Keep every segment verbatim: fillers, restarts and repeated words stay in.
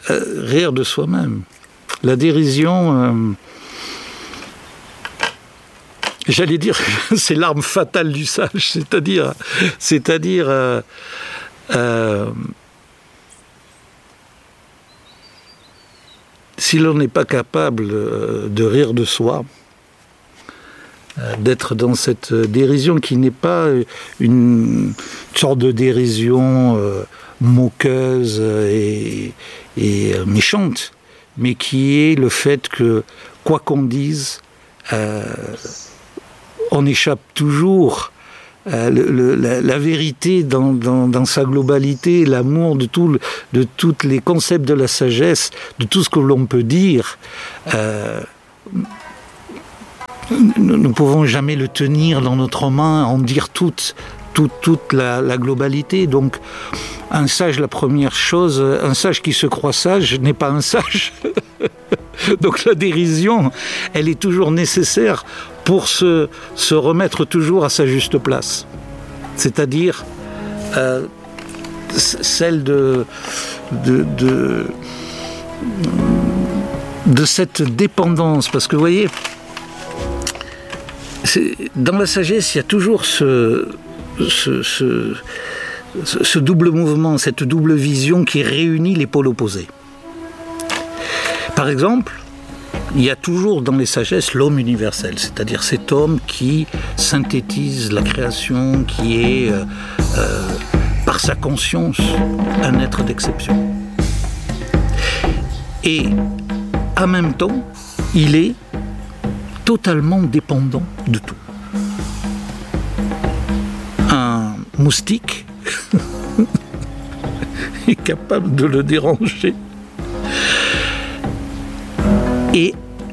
euh, rire de soi-même. La dérision, euh, j'allais dire, c'est l'arme fatale du sage, c'est-à-dire, c'est-à-dire euh, euh, si l'on n'est pas capable de rire de soi, d'être dans cette dérision qui n'est pas une sorte de dérision euh, moqueuse et, et euh, méchante, mais qui est le fait que, quoi qu'on dise, euh, on échappe toujours euh, le, le, la, la vérité dans, dans, dans sa globalité, l'amour de, tout le, de tous les concepts de la sagesse, de tout ce que l'on peut dire. Euh, Nous ne pouvons jamais le tenir dans notre main, en dire toute, toute, toute la, la globalité. Donc, un sage, la première chose, un sage qui se croit sage n'est pas un sage. Donc la dérision, elle est toujours nécessaire pour se, se remettre toujours à sa juste place. C'est-à-dire euh, celle de, de, de, de cette dépendance. Parce que vous voyez, dans la sagesse, il y a toujours ce, ce, ce, ce double mouvement, cette double vision qui réunit les pôles opposés. Par exemple, il y a toujours dans les sagesses l'homme universel, c'est-à-dire cet homme qui synthétise la création, qui est, euh, euh, par sa conscience, un être d'exception. Et en même temps, il est totalement dépendant de tout. Un moustique est capable de le déranger. Et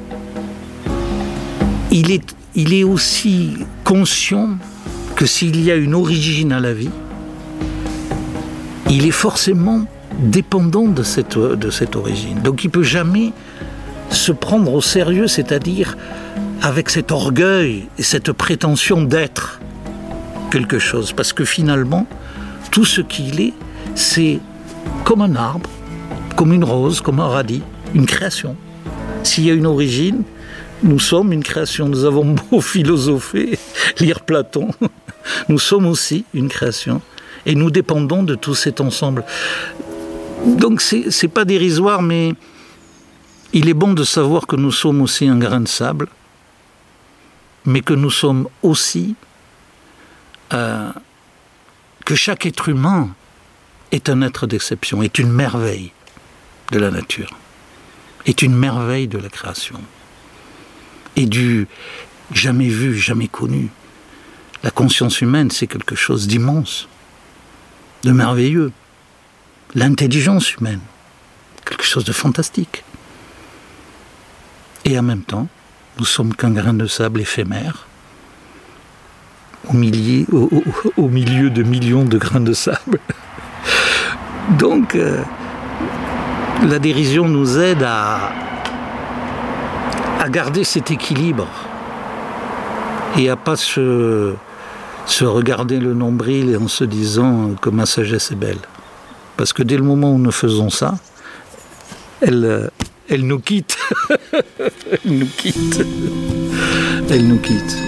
il est, il est aussi conscient que s'il y a une origine à la vie, il est forcément dépendant de cette, de cette origine. Donc il ne peut jamais se prendre au sérieux, c'est-à-dire avec cet orgueil et cette prétention d'être quelque chose. Parce que finalement, tout ce qu'il est, c'est comme un arbre, comme une rose, comme un radis, une création. S'il y a une origine, nous sommes une création. Nous avons beau philosopher, lire Platon, nous sommes aussi une création. Et nous dépendons de tout cet ensemble. Donc c'est, c'est pas dérisoire, mais il est bon de savoir que nous sommes aussi un grain de sable, mais que nous sommes aussi, euh, que chaque être humain est un être d'exception, est une merveille de la nature, est une merveille de la création, et du jamais vu, jamais connu. La conscience humaine, c'est quelque chose d'immense, de merveilleux. L'intelligence humaine, quelque chose de fantastique. Et en même temps, nous sommes qu'un grain de sable éphémère, au milieu, au, au, au milieu de millions de grains de sable. Donc, euh, la dérision nous aide à, à garder cet équilibre et à pas se, se regarder le nombril en se disant que ma sagesse est belle. Parce que dès le moment où nous faisons ça, elle, elle nous quitte. Elle nous quitte. Elle nous quitte.